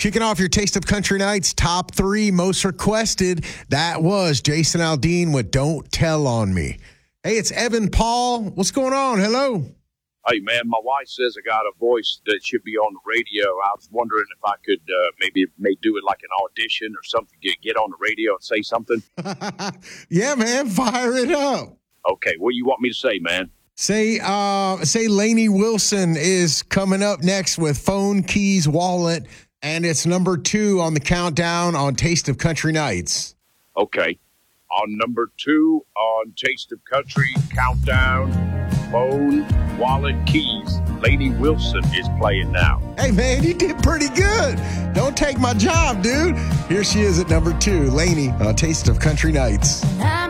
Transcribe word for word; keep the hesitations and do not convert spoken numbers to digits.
Kicking off your Taste of Country Nights top three most requested. That was Jason Aldean with Don't Tell on Me. Hey, it's Evan Paul. What's going on? Hello. Hey, man, my wife says I got a voice that should be on the radio. I was wondering if I could uh, maybe may do it like an audition or something, get, get on the radio and say something. Yeah, man, fire it up. Okay, what do you want me to say, man? Say, uh, say Lainey Wilson is coming up next with Phone Keys Wallet, and it's number two on the countdown on Taste of Country Nights. Okay. On number two on Taste of Country Countdown, Phone, Wallet, Keys, Lainey Wilson is playing now. Hey, man, you did pretty good. Don't take my job, dude. Here she is at number two, Lainey on Taste of Country Nights. I'm